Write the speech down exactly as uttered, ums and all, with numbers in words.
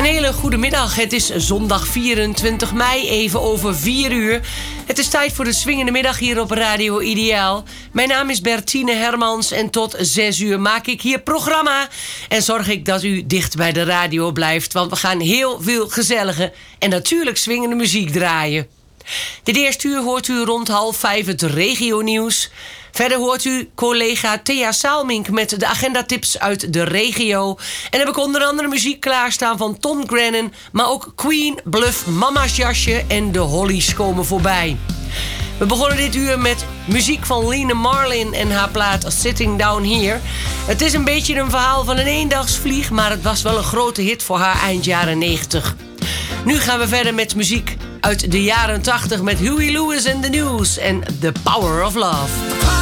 hele goede middag. Het is zondag vierentwintig mei, even over vier uur. Het is tijd voor de swingende middag hier op Radio Ideaal. Mijn naam is Bertine Hermans en tot zes uur maak ik hier programma. En zorg ik dat u dicht bij de radio blijft, want we gaan heel veel gezellige en natuurlijk swingende muziek draaien. Dit eerste uur hoort u rond half vijf het regionieuws. Verder hoort u collega Thea Saalmink met de agendatips uit de regio. En heb ik onder andere muziek klaarstaan van Tom Grennan, maar ook Queen, Bluff, Mama's Jasje en de Hollies komen voorbij. We begonnen dit uur met muziek van Lena Marlin en haar plaat Sitting Down Here. Het is een beetje een verhaal van een eendagsvlieg, maar het was wel een grote hit voor haar eind jaren negentig. Nu gaan we verder met muziek uit de jaren tachtig met Huey Lewis and the News en The Power of Love.